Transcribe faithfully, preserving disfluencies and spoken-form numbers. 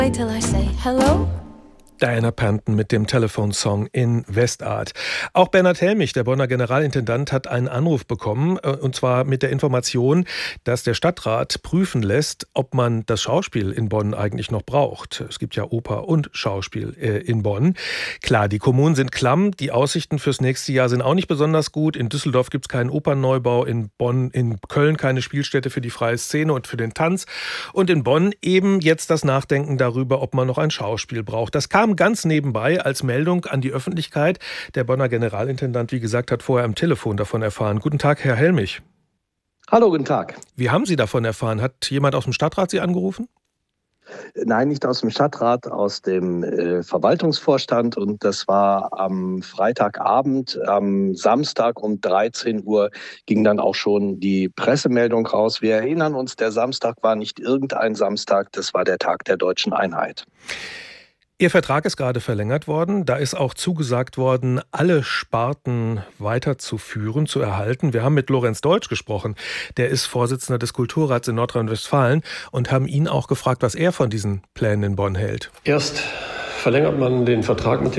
Wait till I say hello. Diana Panton mit dem Telefonsong in Westart. Auch Bernhard Helmich, der Bonner Generalintendant, hat einen Anruf bekommen, und zwar mit der Information, dass der Stadtrat prüfen lässt, ob man das Schauspiel in Bonn eigentlich noch braucht. Es gibt ja Oper und Schauspiel äh, in Bonn. Klar, die Kommunen sind klamm, die Aussichten fürs nächste Jahr sind auch nicht besonders gut. In Düsseldorf gibt es keinen Opernneubau, in Bonn, in Köln keine Spielstätte für die freie Szene und für den Tanz. Und in Bonn eben jetzt das Nachdenken darüber, ob man noch ein Schauspiel braucht. Das kam ganz nebenbei als Meldung an die Öffentlichkeit. Der Bonner Generalintendant, wie gesagt, hat vorher am Telefon davon erfahren. Guten Tag, Herr Helmich. Hallo, guten Tag. Wie haben Sie davon erfahren? Hat jemand aus dem Stadtrat Sie angerufen? Nein, nicht aus dem Stadtrat, aus dem äh, Verwaltungsvorstand. Und das war am Freitagabend. Am Samstag um dreizehn Uhr ging dann auch schon die Pressemeldung raus. Wir erinnern uns, der Samstag war nicht irgendein Samstag, das war der Tag der Deutschen Einheit. Ihr Vertrag ist gerade verlängert worden. Da ist auch zugesagt worden, alle Sparten weiterzuführen, zu erhalten. Wir haben mit Lorenz Deutsch gesprochen. Der ist Vorsitzender des Kulturrats in Nordrhein-Westfalen und haben ihn auch gefragt, was er von diesen Plänen in Bonn hält. Erst verlängert man den Vertrag mit